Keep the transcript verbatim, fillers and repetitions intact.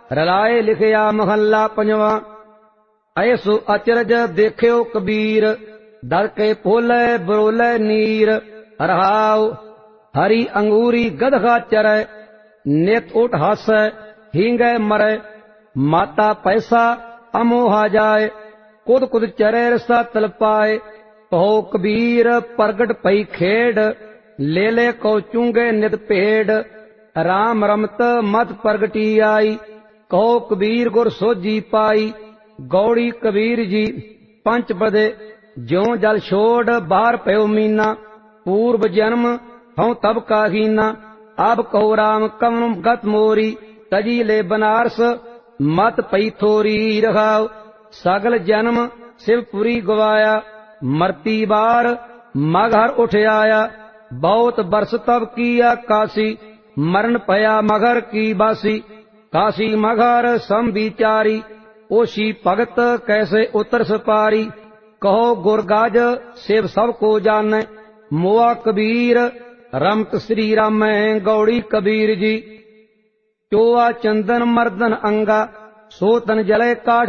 रलाए लिखिया महला पंजवा। ऐसो अचरज देखियो कबीर, दर के पोले बरोले नीर। रहाओ हरी अंगूरी गदघा चरै, नित उठ हासै हींगै मरै। माता पैसा अमोहा जाए, कुद कुद चरै रसा तल पाए। कहो कबीर प्रगट पई खेड, ले ले को चूंगे नित भेड़। राम रमत मत प्रगटी आई, कहो कबीर गुर सोझी पाई। गौड़ी कबीर जी पंच बदे, ज्यों जल छोड़ बाहर पयो मीना। पूर्व जन्म हूँ तब का हीना, अब कहो राम कवन गत मोरी। तजी ले बनारस मत पई थोरी। रखाओ सगल जन्म शिवपुरी गवाया, मरती बार मगहर उठ आया। बहुत बरस तब किया काशी, मरण पया मगर की बासी। काशी मगर सम विचारी, ओशी भगत कैसे उतर सपारी। कहो गुरगाज शिव सब को जाने, मोआ कबीर रमत श्री राम। गौड़ी कबीर जी चोआ चंदन मर्दन अंगा, सो तन जले काठ